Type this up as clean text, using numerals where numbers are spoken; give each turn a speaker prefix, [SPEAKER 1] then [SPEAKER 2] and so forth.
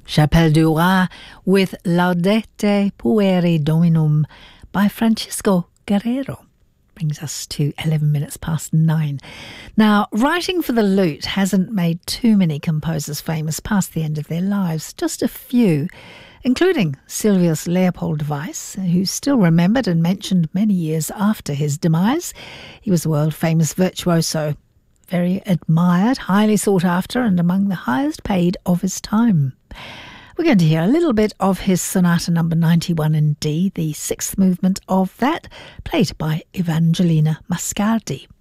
[SPEAKER 1] Chapelle du Roi with Laudate Pueri Dominum by Francisco Guerrero. Brings us to 11 minutes past 9. Now, writing for the lute hasn't made too many composers famous past the end of their lives, just a few, including Sylvius Leopold Weiss, who's still remembered and mentioned many years after his demise. He was a world-famous virtuoso, very admired, highly sought after, and among the highest paid of his time. We're going to hear a little bit of his Sonata number 91 in D, the sixth movement of that, played by Evangelina Mascardi.